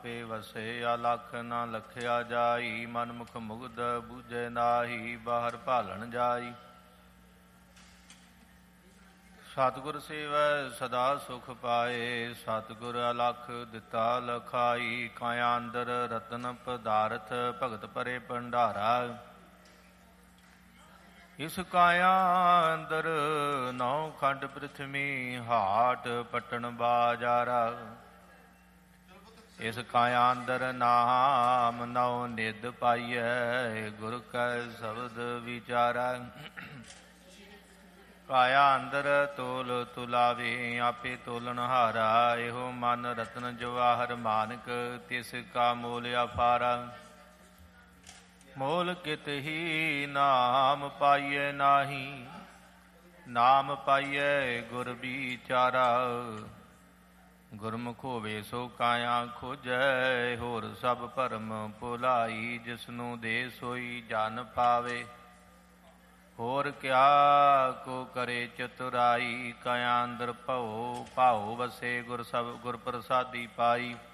ਆਪੇ ਵਸੇ ਅਲਖ ਨਾ ਲਖਿਆ ਜਾਈ। ਮਨ ਮੁਖ ਮੁਗਧ ਬੂਝੈ ਨਾਹੀ ਬਾਹਰ ਭਾਲਣ ਜਾਈ। ਸਤਿਗੁਰ ਸੇਵੈ ਸਦਾ ਸੁਖ ਪਾਏ। ਸਤਿਗੁਰ ਅਲਖ ਦਿੱਤਾ ਲਖਾਈ। ਕਾਇਆ ਅੰਦਰ ਰਤਨ ਪਦਾਰਥ ਭਗਤ ਭਰੇ ਭੰਡਾਰਾ। ਇਸ ਕਾਇਆ ਅੰਦਰ ਨੌ ਖੰਡ ਪ੍ਰਿਥਵੀ ਹਾਟ ਪਟਣ ਬਾਜਾਰਾ। ਇਸ ਕਾਇਆ ਅੰਦਰ ਨਾਮ ਨੌ ਨਿਧ ਪਾਈਐ। ਗੁਰ ਕੈ ਸ਼ਬਦ ਵਿਚਾਰਾ। ਕਾਇਆ ਅੰਦਰ ਤੋਲ ਤੁਲਾਵੇ ਆਪੇ ਤੋਲਣ ਹਾਰਾ। ਇਹੋ ਮਨ ਰਤਨ ਜਵਾਹਰ ਮਾਨਕ ਤਿਸ ਕਾ ਮੋਲ ਅਪਾਰਾ। ਮੋਲ ਕਿਤ ਹੀ ਨਾਮ ਪਾਈਐ ਨਾਹੀ। ਨਾਮ ਪਾਈਐ ਗੁਰ ਵਿਚਾਰਾ। ਗੁਰਮੁਖ ਹੋਵੇ ਸੋ ਕਾਇਆ ਖੋਜੈ। ਹੋਰ ਸਭ ਭਰਮ ਭੁਲਾਈ। ਜਿਸਨੂੰ ਦੇ ਸੋਈ ਜਨ ਪਾਵੇ। ਹੋਰ ਕਿਆ ਕੋ ਕਰੇ ਚਤੁਰਾਈ। ਕਾਇਆ ਅੰਦਰ ਭਉ ਭਾਉ ਵਸੇ। ਗੁਰ ਪ੍ਰਸਾਦੀ ਪਾਈ।